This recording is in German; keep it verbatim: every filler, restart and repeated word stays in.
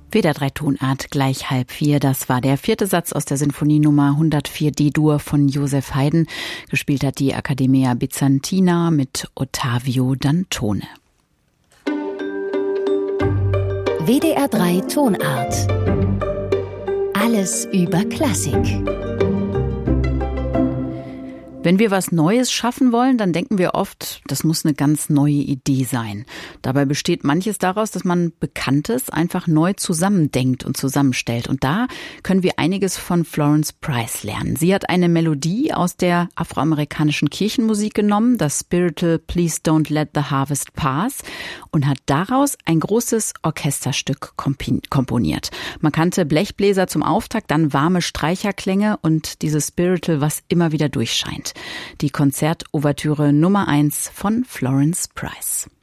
W D R drei Tonart gleich halb vier. Das war der vierte Satz aus der Sinfonienummer hundertvier D-Dur von Joseph Haydn. Gespielt hat die Accademia Bizantina mit Ottavio Dantone. W D R drei Tonart. Alles über Klassik. Wenn wir was Neues schaffen wollen, dann denken wir oft, das muss eine ganz neue Idee sein. Dabei besteht manches daraus, dass man Bekanntes einfach neu zusammendenkt und zusammenstellt. Und da können wir einiges von Florence Price lernen. Sie hat eine Melodie aus der afroamerikanischen Kirchenmusik genommen, das Spiritual Please Don't Let the Harvest Pass, und hat daraus ein großes Orchesterstück komponiert. Markante Blechbläser zum Auftakt, dann warme Streicherklänge und dieses Spiritual, was immer wieder durchscheint. Die Konzertouvertüre Nummer eins von Florence Price.